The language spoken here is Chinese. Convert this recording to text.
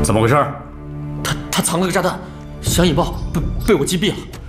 怎么回事？ 他藏了个炸弹，想引爆，被我击毙了。